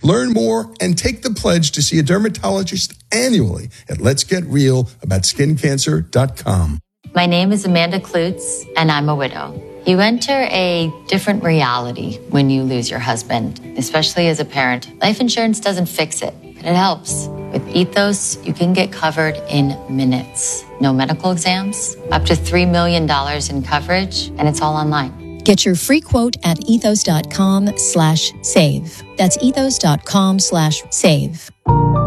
Learn more and take the pledge to see a dermatologist annually at letsgetrealaboutSkinCancer.com. My name is Amanda Klutz, and I'm a widow. You enter a different reality when you lose your husband, especially as a parent. Life insurance doesn't fix it, but it helps. With Ethos, you can get covered in minutes. No medical exams, up to $3 million in coverage, and it's all online. Get your free quote at ethos.com/save. That's ethos.com/save.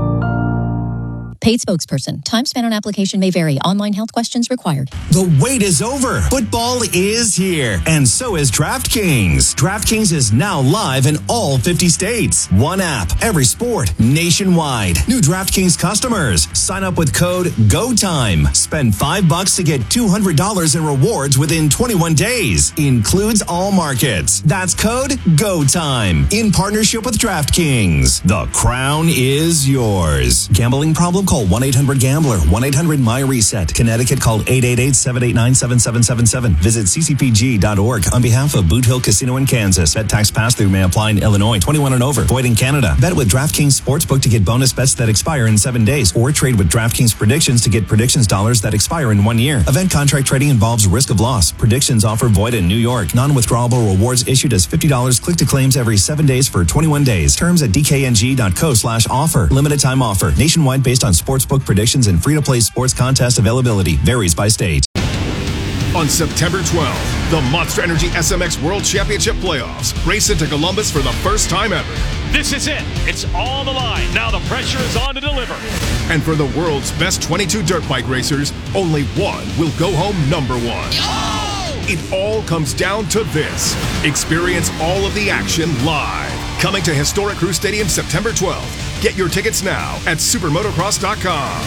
Paid spokesperson. Time spent on application may vary. Online health questions required. The wait is over. Football is here. And so is DraftKings. DraftKings is now live in all 50 states. One app, every sport, nationwide. New DraftKings customers. Sign up with code GOTIME. Spend $5 to get $200 in rewards within 21 days. Includes all markets. That's code GOTIME. In partnership with DraftKings. The crown is yours. Gambling problem? Call 1-800-GAMBLER. 1-800-MY-RESET. Connecticut, call 888-789-7777. Visit ccpg.org. On behalf of Boot Hill Casino in Kansas. Bet tax pass-through may apply in Illinois. 21 and over. Void in Canada. Bet with DraftKings Sportsbook to get bonus bets that expire in 7 days. Or trade with DraftKings Predictions to get predictions dollars that expire in 1 year. Event contract trading involves risk of loss. Predictions offer void in New York. Non-withdrawable rewards issued as $50. Click to claims every 7 days for 21 days. Terms at dkng.co/offer. Limited time offer. Nationwide based on sportsbook predictions and free-to-play sports contest availability. Varies by state. On September 12th, the Monster Energy SMX World Championship Playoffs race into Columbus for the first time ever. This is it. It's all the line. Now the pressure is on to deliver. And for the world's best 22 dirt bike racers, only one will go home number one. Oh! It all comes down to this. Experience all of the action live. Coming to Historic Crew Stadium September 12th. Get your tickets now at supermotocross.com.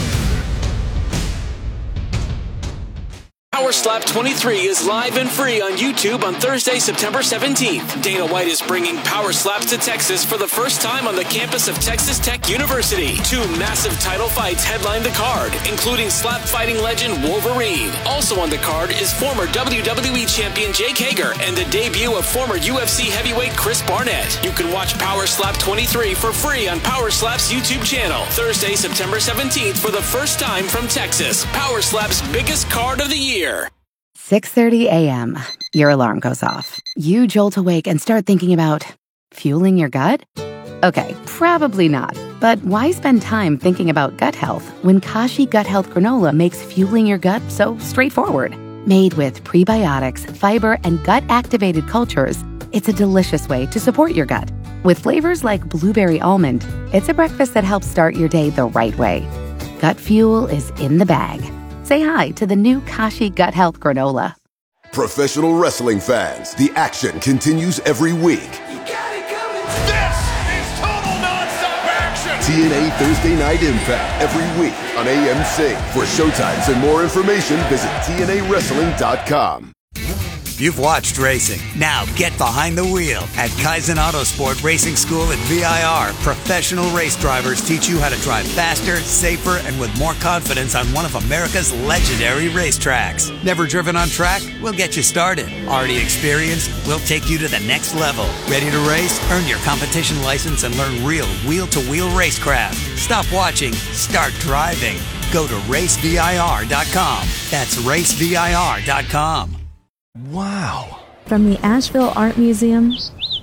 Power Slap 23 is live and free on YouTube on Thursday, September 17th. Dana White is bringing Power Slaps to Texas for the first time on the campus of Texas Tech University. 2 massive title fights headline the card, including slap fighting legend Wolverine. Also on the card is former WWE champion Jake Hager and the debut of former UFC heavyweight Chris Barnett. You can watch Power Slap 23 for free on Power Slap's YouTube channel. Thursday, September 17th for the first time from Texas. Power Slap's biggest card of the year. 6:30 a.m. Your alarm goes off. You jolt awake and start thinking about fueling your gut? Okay, probably not. But why spend time thinking about gut health when Kashi Gut Health Granola makes fueling your gut so straightforward? Made with prebiotics, fiber, and gut-activated cultures, it's a delicious way to support your gut. With flavors like blueberry almond, it's a breakfast that helps start your day the right way. Gut fuel is in the bag. Say hi to the new Kashi Gut Health Granola. Professional wrestling fans, the action continues every week. You got it coming. This is total nonstop action. TNA Thursday Night Impact every week on AMC. For showtimes and more information, visit TNAWrestling.com. You've watched racing. Now get behind the wheel. At Kaizen Autosport Racing School at VIR, professional race drivers teach you how to drive faster, safer, and with more confidence on one of America's legendary racetracks. Never driven on track? We'll get you started. Already experienced? We'll take you to the next level. Ready to race? Earn your competition license and learn real wheel-to-wheel racecraft. Stop watching. Start driving. Go to racevir.com. That's racevir.com. Wow. From the Asheville Art Museum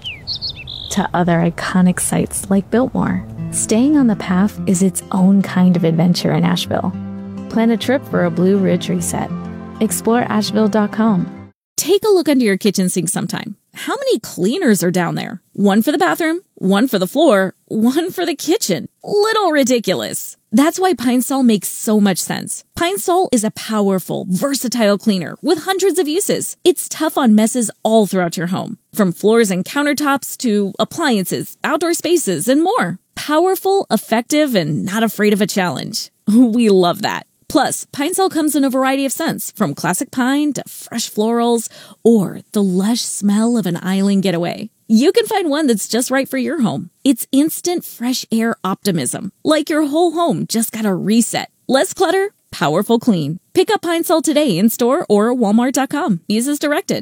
to other iconic sites like Biltmore, staying on the path is its own kind of adventure in Asheville. Plan a trip for a Blue Ridge reset. Explore Asheville.com. Take a look under your kitchen sink sometime. How many cleaners are down there? One for the bathroom, one for the floor, one for the kitchen. Little ridiculous. That's why Pine Sol makes so much sense. Pine Sol is a powerful, versatile cleaner with hundreds of uses. It's tough on messes all throughout your home, from floors and countertops to appliances, outdoor spaces, and more. Powerful, effective, and not afraid of a challenge. We love that. Plus, Pine Sol comes in a variety of scents, from classic pine to fresh florals, or the lush smell of an island getaway. You can find one that's just right for your home. It's instant fresh air optimism, like your whole home just got a reset. Less clutter, powerful clean. Pick up Pine Sol today in store or walmart.com. Use as directed.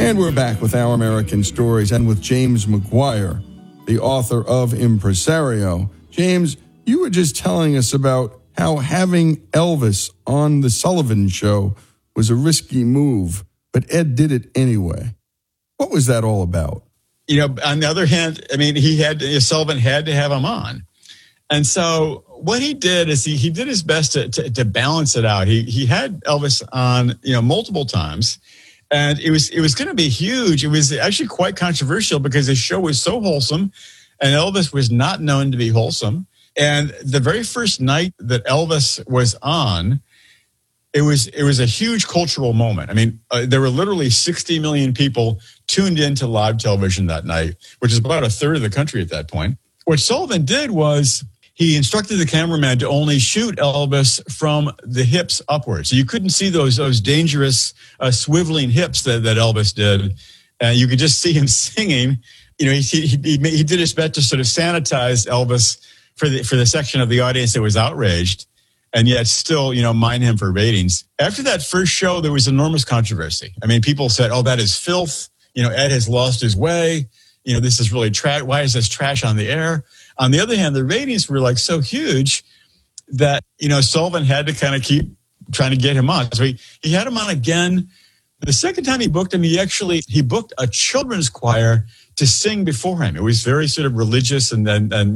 And we're back with Our American Stories and with James McGuire, the author of Impresario. James, you were just telling us about how having Elvis on The Sullivan Show was a risky move, but Ed did it anyway. What was that all about? You know, on the other hand, I mean, Sullivan had to have him on. And so what he did is he did his best to balance it out. He had Elvis on, multiple times. And it was going to be huge. It was actually quite controversial because the show was so wholesome and Elvis was not known to be wholesome. And the very first night that Elvis was on, it was a huge cultural moment. I mean, there were literally 60 million people tuned into live television that night, which is about a third of the country at that point. What Sullivan did was he instructed the cameraman to only shoot Elvis from the hips upwards. So you couldn't see those dangerous swiveling hips that Elvis did. And you could just see him singing. He did his best to sort of sanitize Elvis for the section of the audience that was outraged, and yet still, mine him for ratings. After that first show, there was enormous controversy. I mean, people said, "Oh, that is filth. Ed has lost his way. This is really trash. Why is this trash on the air?" On the other hand, the ratings were so huge that, Sullivan had to kind of keep trying to get him on. So he had him on again. The second time he booked him, he booked a children's choir to sing before him. It was very sort of religious and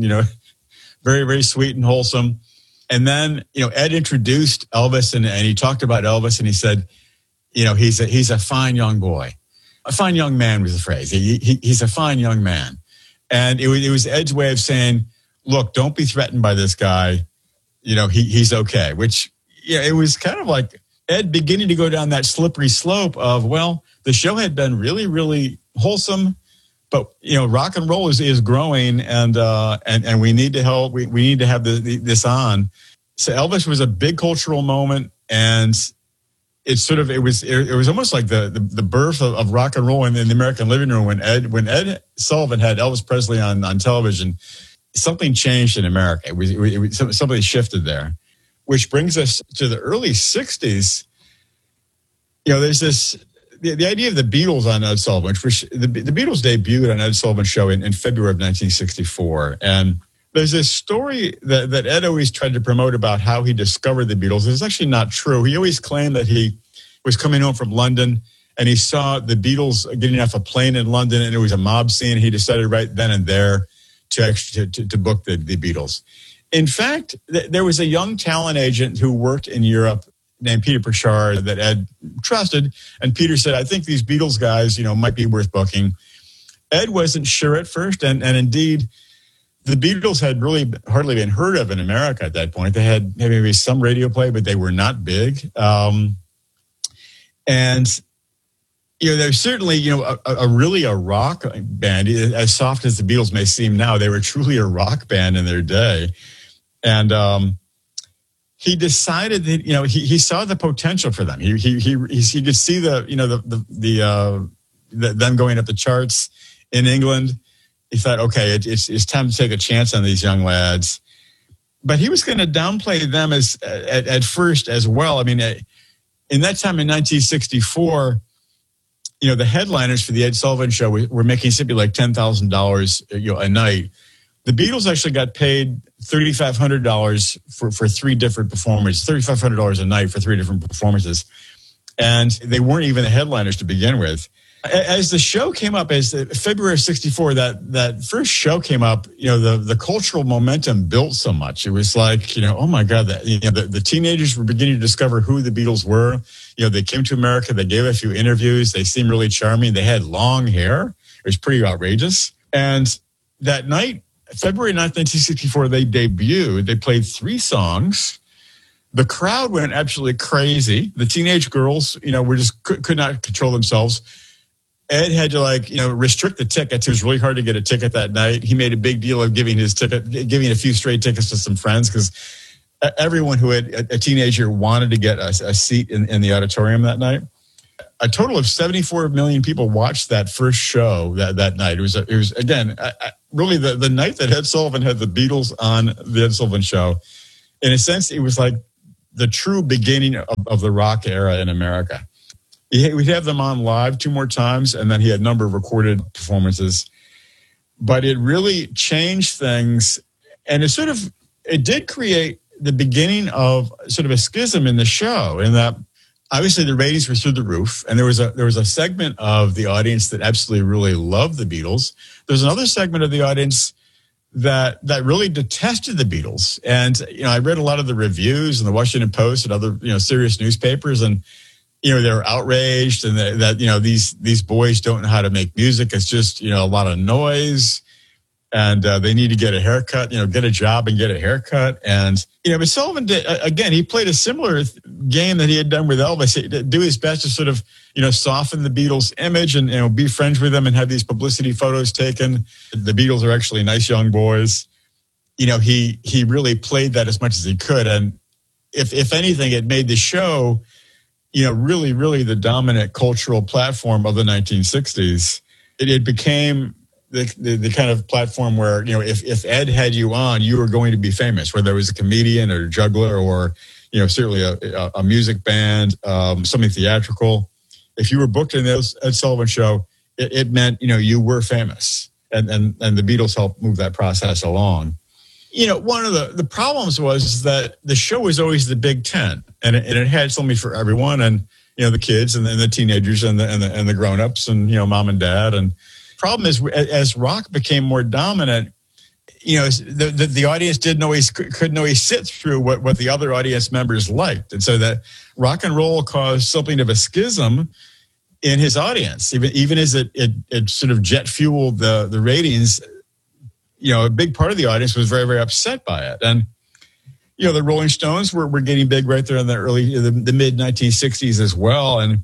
very, very sweet and wholesome. And then, Ed introduced Elvis and he talked about Elvis and he said, he's a fine young boy. A fine young man was the phrase. He's a fine young man. And it was Ed's way of saying, look, don't be threatened by this guy. He's okay, which, it was kind of like Ed beginning to go down that slippery slope of, well, the show had been really, really wholesome, but, rock and roll is growing and we need to help. We need to have this on. So Elvis was a big cultural moment, and it was almost like the birth of rock and roll in the American living room when Ed Sullivan had Elvis Presley on television. Something changed in America. Something shifted there, which brings us to the early 60s. There's the idea of the Beatles on Ed Sullivan, which the Beatles debuted on Ed Sullivan's show in February of 1964. And there's this story that Ed always tried to promote about how he discovered the Beatles. It's actually not true. He always claimed that he was coming home from London and he saw the Beatles getting off a plane in London and it was a mob scene. He decided right then and there to book the Beatles. In fact, there was a young talent agent who worked in Europe named Peter Pritchard that Ed trusted. And Peter said, I think these Beatles guys, might be worth booking. Ed wasn't sure at first. And indeed, the Beatles had really hardly been heard of in America at that point. They had maybe some radio play, but they were not big. And they're certainly, a rock band. As soft as the Beatles may seem now, they were truly a rock band in their day. And he decided that, he saw the potential for them. He could see them going up the charts in England. He thought, okay, it's time to take a chance on these young lads. But he was going to downplay them at first as well. I mean, in that time in 1964, the headliners for the Ed Sullivan Show were making simply like $10,000 a night. The Beatles actually got paid $3,500 for three different performances, $3,500 a night for three different performances. And they weren't even the headliners to begin with. As the show came up, as February of 64, that first show came up, the cultural momentum built so much. It was like, oh my God, the teenagers were beginning to discover who the Beatles were. They came to America, they gave a few interviews, they seemed really charming. They had long hair. It was pretty outrageous. And that night, February 9th, 1964, they debuted. They played three songs. The crowd went absolutely crazy. The teenage girls, were just could not control themselves. Ed had to restrict the tickets. It was really hard to get a ticket that night. He made a big deal of giving a few stray tickets to some friends because everyone who had a teenager wanted to get a seat in the auditorium that night. A total of 74 million people watched that first show that night. It was again, really the night that Ed Sullivan had the Beatles on the Ed Sullivan Show. In a sense, it was like the true beginning of the rock era in America. We'd have them on live 2 more times, and then he had a number of recorded performances. But it really changed things, and it did create the beginning of sort of a schism in the show, in that obviously the ratings were through the roof, and there was a segment of the audience that absolutely really loved the Beatles. There's another segment of the audience that really detested the Beatles. And, I read a lot of the reviews in the Washington Post and other, serious newspapers, and, they were outraged, and that these boys don't know how to make music. It's just, a lot of noise, and they need to get a haircut, get a job and get a haircut. And, but Sullivan did, again, he played a similar game that he had done with Elvis. He did do his best to sort of, soften the Beatles' image and, be friends with them and have these publicity photos taken. The Beatles are actually nice young boys. He really played that as much as he could. And if anything, it made the show, really, really the dominant cultural platform of the 1960s. It became the kind of platform where, if Ed had you on, you were going to be famous, whether it was a comedian or a juggler or, certainly a music band, something theatrical. If you were booked in the Ed Sullivan Show, it meant, you were famous. And the Beatles helped move that process along. One of the problems was that the show was always the Big Ten, and it had something for everyone, and the kids and the teenagers and the grown-ups and mom and dad. And problem is, as rock became more dominant, the audience couldn't always sit through what the other audience members liked, and so that rock and roll caused something of a schism in his audience, even as it sort of jet fueled the ratings. A big part of the audience was very, very upset by it. And, the Rolling Stones were getting big right there in the mid 1960s as well. And,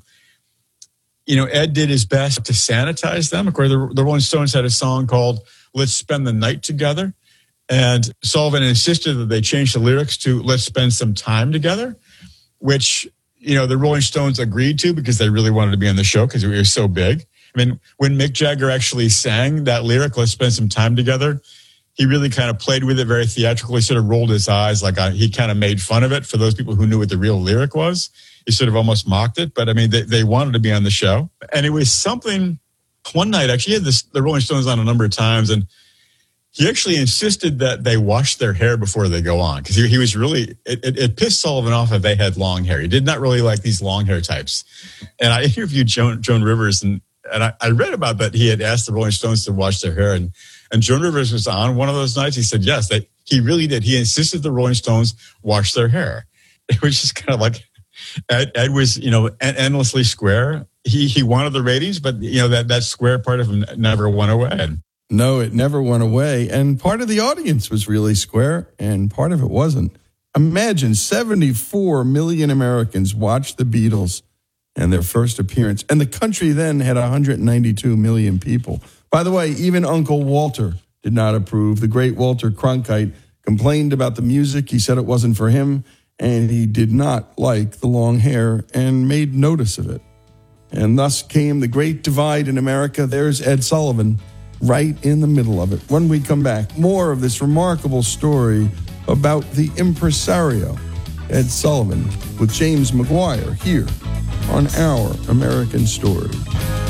Ed did his best to sanitize them. Of course, the Rolling Stones had a song called Let's Spend the Night Together. And Sullivan insisted that they change the lyrics to Let's Spend Some Time Together, which, the Rolling Stones agreed to because they really wanted to be on the show because it was so big. I mean, when Mick Jagger actually sang that lyric, Let's Spend Some Time Together, he really kind of played with it very theatrically, sort of rolled his eyes like he kind of made fun of it for those people who knew what the real lyric was. He sort of almost mocked it. But, I mean, they wanted to be on the show. And it was something, one night, actually, he had the Rolling Stones on a number of times, and he actually insisted that they wash their hair before they go on because he was really, it pissed Sullivan off that they had long hair. He did not really like these long hair types. And I interviewed Joan Rivers, and I read about that. He had asked the Rolling Stones to wash their hair, and Joan Rivers was on one of those nights. He said, yes, he really did. He insisted the Rolling Stones wash their hair. It was just kind of like, Ed was, endlessly square. He wanted the ratings, but, that square part of him never went away. No, it never went away. And part of the audience was really square, and part of it wasn't. Imagine 74 million Americans watched the Beatles and their first appearance. And the country then had 192 million people. By the way, even Uncle Walter did not approve. The great Walter Cronkite complained about the music. He said it wasn't for him, and he did not like the long hair and made notice of it. And thus came the great divide in America. There's Ed Sullivan right in the middle of it. When we come back, more of this remarkable story about the impresario, Ed Sullivan, with James Maguire here on Our American Story.